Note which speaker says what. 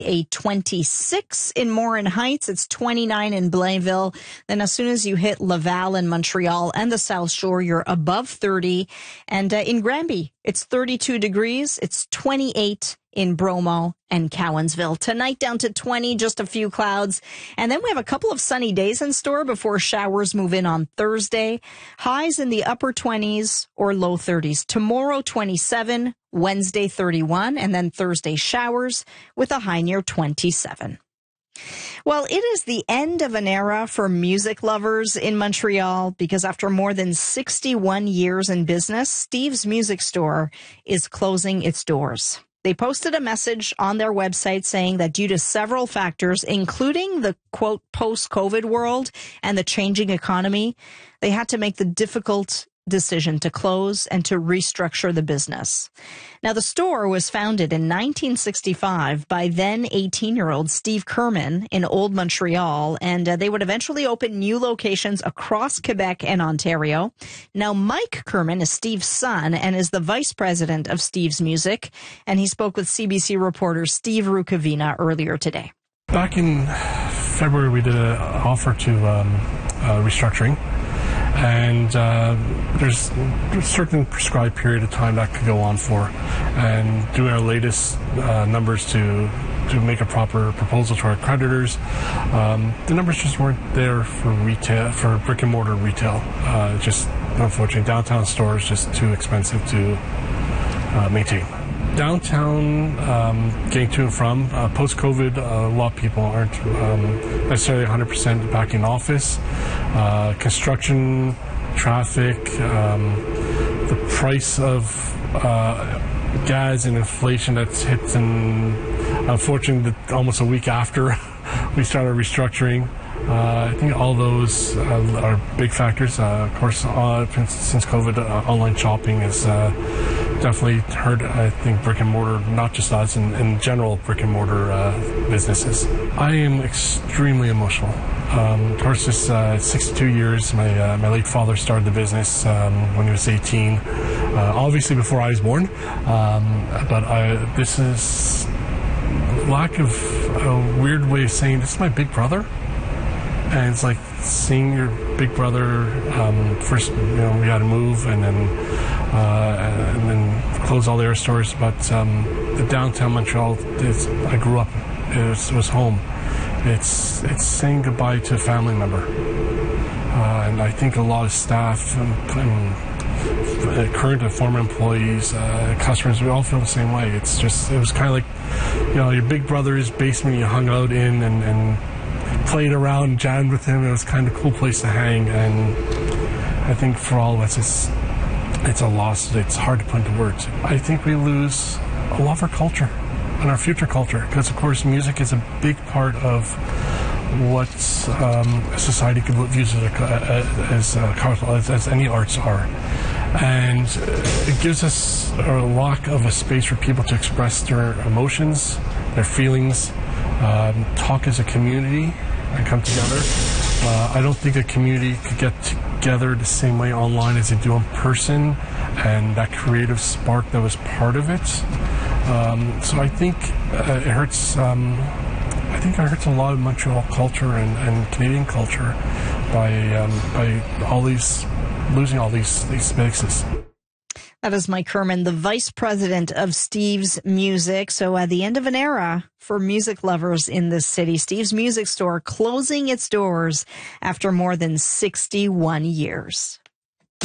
Speaker 1: a 26 in Morin Heights. It's 29 in Blainville. Then as soon as you hit Laval and Montreal and the South Shore, you're above 30. And in Granby, it's 32 degrees. It's 28 in Bromo and Cowansville. Tonight down to 20, just a few clouds. And then we have a couple of sunny days in store before showers move in on Thursday. Highs in the upper 20s or low 30s. Tomorrow, 27, Wednesday, 31, and then Thursday showers with a high near 27. Well, it is the end of an era for music lovers in Montreal because after more than 61 years in business, Steve's Music Store is closing its doors. They posted a message on their website saying that due to several factors, including the, quote, post-COVID world and the changing economy, they had to make the difficult decision to close and to restructure the business. Now, the store was founded in 1965 by then 18-year-old Steve Kerman in Old Montreal, and they would eventually open new locations across Quebec and Ontario. Now, Mike Kerman is Steve's son and is the vice president of Steve's Music, and he spoke with CBC reporter Steve Rukavina earlier today.
Speaker 2: Back in February, we did an offer to restructuring. And there's a certain prescribed period of time that could go on for. And doing our latest numbers to make a proper proposal to our creditors, the numbers just weren't there for retail, for brick and mortar retail. Just unfortunately, downtown stores just too expensive to maintain. Downtown, getting to and from, post-COVID, a lot of people aren't necessarily 100% back in office. Construction, traffic, the price of gas and inflation that's hit, and unfortunately, almost a week after we started restructuring. I think all those are big factors. Of course, since COVID, online shopping has definitely hurt, I think, brick and mortar, not just us, in general, brick and mortar businesses. I am extremely emotional. Of course, just 62 years. My late father started the business when he was 18, obviously before I was born. But this is lack of a weird way of saying this is my big brother. And it's like seeing your big brother, first, we had to move and then close all their stores. But the downtown Montreal, I grew up, it was home. It's saying goodbye to a family member. And I think a lot of staff and current and former employees, customers, we all feel the same way. It was kind of like, your big brother's basement you hung out in and played around and jammed with him. It was kind of a cool place to hang, and I think for all of us it's a loss. It's hard to put into words. I think we lose a lot of our culture and our future culture because, of course, music is a big part of what society could view as any arts are. And it gives us a lack of a space for people to express their emotions, their feelings, talk as a community and come together. I don't think a community could get together the same way online as they do in person, and that creative spark that was part of it. So I think it hurts. I think it hurts a lot of Montreal culture and Canadian culture by losing all these spaces.
Speaker 1: That is Mike Kerman, the vice president of Steve's Music. So at the end of an era for music lovers in this city, Steve's Music Store closing its doors after more than 61 years.